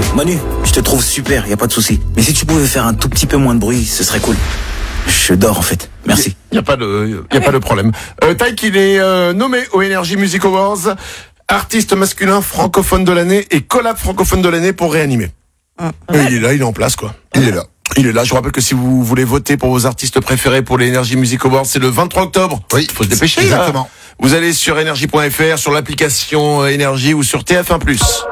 Manu, je te trouve super, y a pas de souci. Mais si tu pouvais faire un tout petit peu moins de bruit, ce serait cool. Je dors en fait. Merci. Y a pas de problème. Taïk, il est nommé aux Energy Music Awards artiste masculin francophone de l'année et collab francophone de l'année pour Réanimer. Il est là, il est en place quoi. Il est là. Il est là. Je vous rappelle que si vous voulez voter pour vos artistes préférés pour les Energy Music Awards, c'est le 23 octobre. Oui. Faut se dépêcher. Exactement. Là. Vous allez sur energy.fr, sur l'application Energy ou sur TF1+.